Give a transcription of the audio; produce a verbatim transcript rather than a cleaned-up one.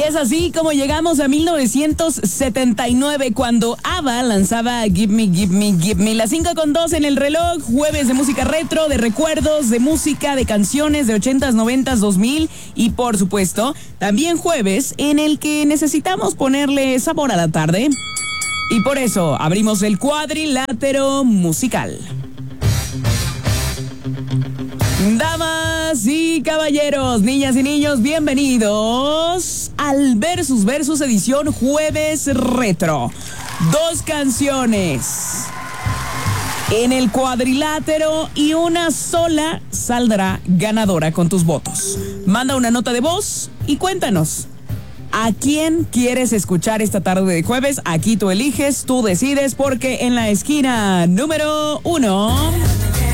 es así como llegamos a mil novecientos setenta y nueve, cuando ABBA lanzaba Give Me, Give Me, Give Me. Las cinco con dos en el reloj, jueves de música retro, de recuerdos, de música, de canciones de ochentas, noventas, dos mil y por supuesto, también jueves en el que necesitamos ponerle sabor a la tarde. Y por eso abrimos el cuadrilátero musical. Damas y caballeros, niñas y niños, bienvenidos al Versus Versus edición Jueves Retro. Dos canciones en el cuadrilátero y una sola saldrá ganadora con tus votos. Manda una nota de voz y cuéntanos, ¿a quién quieres escuchar esta tarde de jueves? Aquí tú eliges, tú decides, porque en la esquina número uno...